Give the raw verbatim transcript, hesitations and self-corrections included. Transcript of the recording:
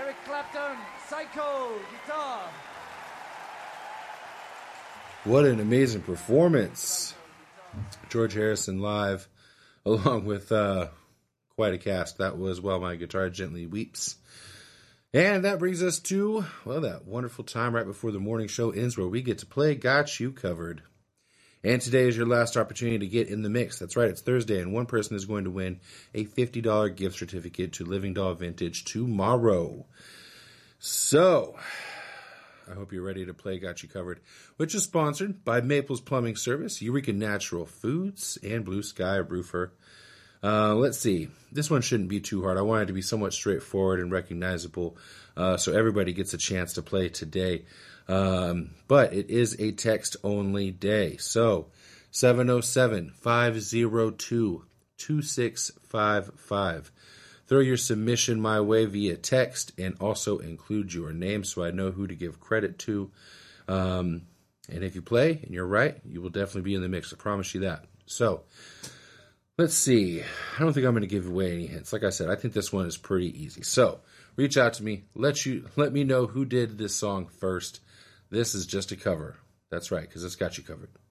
Eric Clapton, Psycho, guitar. What an amazing performance. George Harrison live, along with uh, quite a cast. That was While My Guitar Gently Weeps. And that brings us to, well, that wonderful time right before the morning show ends where we get to play Got You Covered. And today is your last opportunity to get in the mix. That's right, it's Thursday, and one person is going to win a fifty dollars gift certificate to Living Doll Vintage tomorrow. So, I hope you're ready to play Got You Covered, which is sponsored by Maples Plumbing Service, Eureka Natural Foods, and Blue Sky Roofer. Uh, let's see. This one shouldn't be too hard. I want it to be somewhat straightforward and recognizable, uh, so everybody gets a chance to play today. Um, but it is a text-only day. So, seven oh seven, five oh two, two six five five. Throw your submission my way via text and also include your name so I know who to give credit to. Um, and if you play and you're right, you will definitely be in the mix. I promise you that. So, let's see. I don't think I'm going to give away any hints. Like I said, I think this one is pretty easy. So, reach out to me. Let you let me know who did this song first. This is just a cover. That's right, because it's got you covered.